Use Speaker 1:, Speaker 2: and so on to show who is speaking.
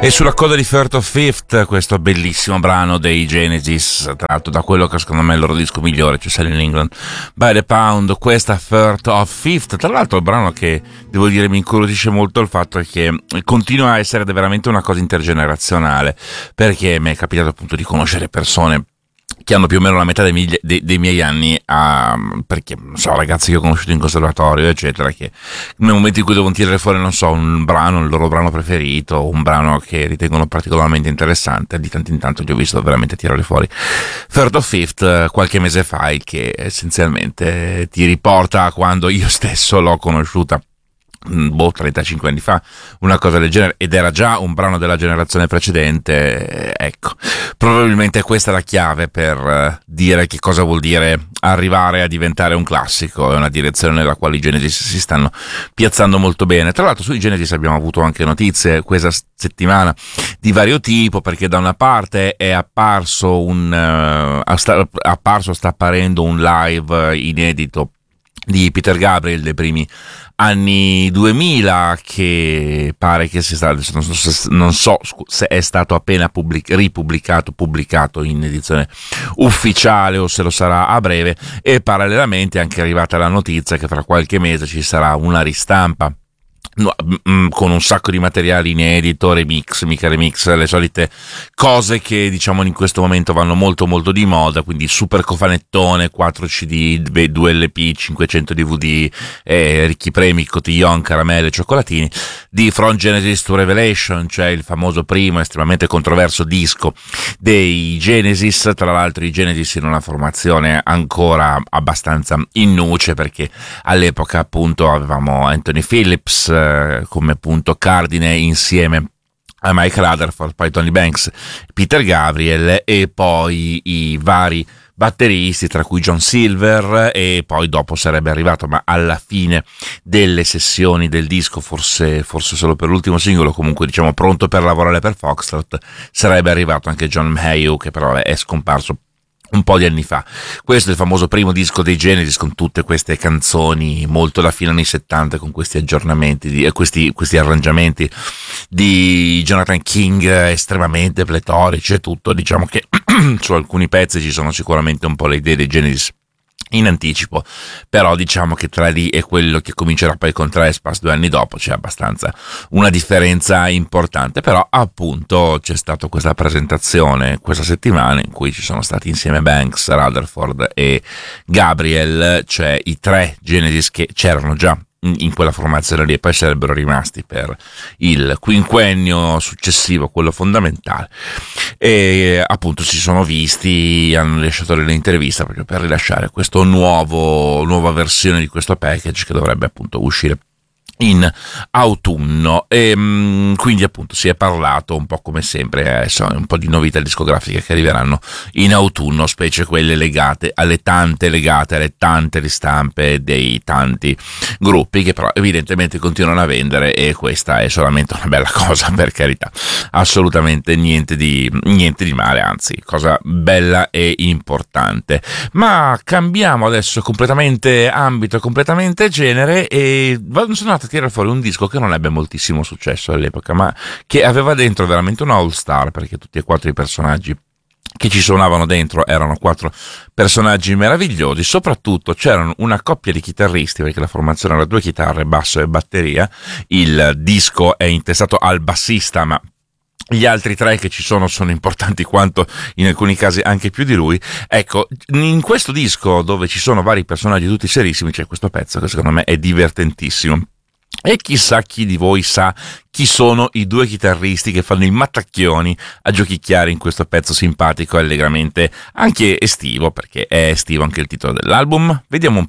Speaker 1: E sulla coda di First of Fifth, questo bellissimo brano dei Genesis, tratto da quello che secondo me è il loro disco migliore, cioè Selling England by the Pound, questa First of Fifth. Tra l'altro il brano che, devo dire, mi incuriosisce molto il fatto è che continua a essere veramente una cosa intergenerazionale, perché mi è capitato appunto di conoscere persone che hanno più o meno la metà dei miei anni, perché non so, ragazzi che ho conosciuto in conservatorio eccetera, che nel momento in cui devono tirare fuori, non so, un brano, il loro brano preferito, un brano che ritengono particolarmente interessante, di tanto in tanto li ho visto veramente tirare fuori Third of Fifth qualche mese fa, il che essenzialmente ti riporta a quando io stesso l'ho conosciuta, 35 anni fa, una cosa del genere, ed era già un brano della generazione precedente. Ecco, probabilmente questa è la chiave per dire che cosa vuol dire arrivare a diventare un classico. È una direzione nella quale i Genesis si stanno piazzando molto bene. Tra l'altro sui Genesis abbiamo avuto anche notizie questa settimana di vario tipo, perché da una parte è apparso sta apparendo un live inedito di Peter Gabriel dei primi anni 2000, che pare che sia stato, non so se è stato appena pubblicato in edizione ufficiale o se lo sarà a breve, e parallelamente è anche arrivata la notizia che fra qualche mese ci sarà una ristampa con un sacco di materiali inedito, remix, le solite cose che diciamo in questo momento vanno molto molto di moda, quindi super cofanettone, 4 CD, 2 LP, 500 DVD, ricchi premi, cotillon, caramelle, cioccolatini, di From Genesis to Revelation, cioè il famoso primo estremamente controverso disco dei Genesis. Tra l'altro i Genesis in una formazione ancora abbastanza in nuce, perché all'epoca appunto avevamo Anthony Phillips come punto cardine insieme a Michael Rutherford, poi Tony Banks, Peter Gabriel e poi i vari batteristi, tra cui John Silver, e poi dopo sarebbe arrivato, ma alla fine delle sessioni del disco, forse solo per l'ultimo singolo, comunque diciamo pronto per lavorare per Foxtrot, sarebbe arrivato anche John Mayhew, che però è scomparso un po' di anni fa. Questo è il famoso primo disco dei Genesis, con tutte queste canzoni molto da fine anni 70, con questi aggiornamenti, questi arrangiamenti di Jonathan King estremamente pletorici e tutto. Diciamo che su alcuni pezzi ci sono sicuramente un po' le idee dei Genesis in anticipo, però diciamo che tra lì e quello che comincerà poi con Trespass 2 anni dopo c'è abbastanza una differenza importante. Però appunto c'è stata questa presentazione questa settimana in cui ci sono stati insieme Banks, Rutherford e Gabriel, cioè i 3 Genesis che c'erano già in quella formazione lì e poi sarebbero rimasti per il quinquennio successivo, quello fondamentale, e appunto si sono visti, hanno lasciato l'intervista proprio per rilasciare questo nuova versione di questo package che dovrebbe appunto uscire in autunno. E quindi appunto si è parlato un po' come sempre, un po' di novità discografiche che arriveranno in autunno, specie quelle legate alle tante ristampe dei tanti gruppi che però evidentemente continuano a vendere, e questa è solamente una bella cosa, per carità, assolutamente niente di male, anzi cosa bella e importante. Ma cambiamo adesso completamente ambito, completamente genere, e sono andato a tirare fuori un disco che non ebbe moltissimo successo all'epoca, ma che aveva dentro veramente un all star, perché tutti e 4 i personaggi che ci suonavano dentro erano 4 personaggi meravigliosi. Soprattutto c'erano una coppia di chitarristi, perché la formazione era 2 chitarre, basso e batteria. Il disco è intestato al bassista, ma gli altri 3 che ci sono importanti quanto, in alcuni casi anche più di lui. Ecco, in questo disco, dove ci sono vari personaggi tutti serissimi, c'è questo pezzo che secondo me è divertentissimo. E chissà chi di voi sa chi sono i 2 chitarristi che fanno i mattacchioni a giochicchiare in questo pezzo simpatico e allegramente anche estivo, perché è estivo anche il titolo dell'album. Vediamo un po'.